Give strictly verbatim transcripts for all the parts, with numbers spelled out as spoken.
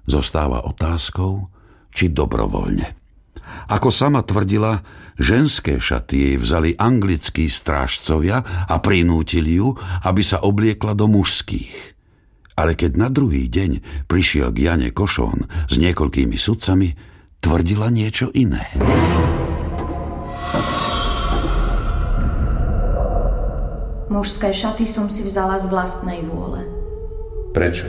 Zostáva otázkou, či dobrovoľne. Ako sama tvrdila, ženské šaty jej vzali anglickí strážcovia a prinútili ju, aby sa obliekla do mužských. Ale keď na druhý deň prišiel k Jane Košón s niekoľkými sudcami, tvrdila niečo iné. Mužské šaty som si vzala z vlastnej vôle. Prečo?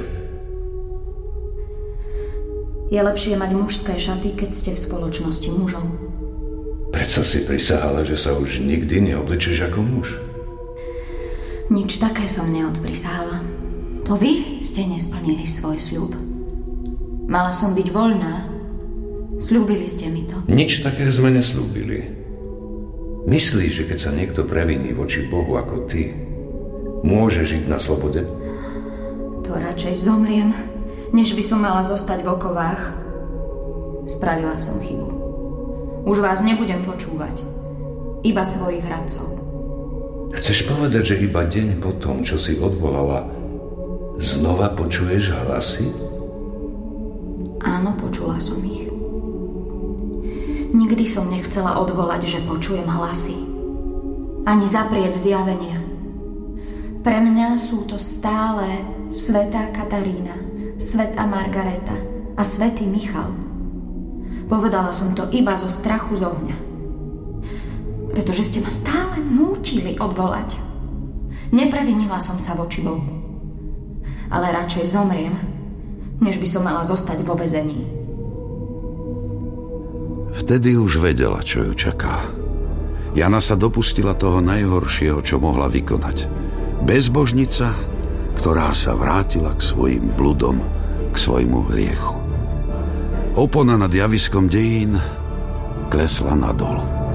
Je lepšie mať mužské šaty, keď ste v spoločnosti mužov. Prečo si prisahala, že sa už nikdy neoblečeš ako muž? Nič také som neodprisahala. To vy ste nesplnili svoj sľub. Mala som byť voľná. Sľúbili ste mi to. Nič také sme nesľúbili. Myslíš, že keď sa niekto previní voči Bohu ako ty, môže žiť na slobode? To radšej zomriem, než by som mala zostať v okovách. Spravila som chybu. Už vás nebudem počúvať. Iba svojich radcov. Chceš povedať, že iba deň po tom, čo si odvolala, znova počuješ hlasy? Áno, počula som ich. Nikdy som nechcela odvolať, že počujem hlasy. Ani zaprieť zjavenia. Pre mňa sú to stále svätá Katarína, svätá Margareta a svätý Michal. Povedala som to iba zo strachu z ohňa. Pretože ste ma stále nútili odvolať. Neprevinila som sa voči Bohu. Ale radšej zomriem, než by som mala zostať vo väzení. Vtedy už vedela, čo ju čaká. Jana sa dopustila toho najhoršieho, čo mohla vykonať. Bezbožnica, ktorá sa vrátila k svojim bludom, k svojmu hriechu. Opona nad javiskom dejín klesla nadol.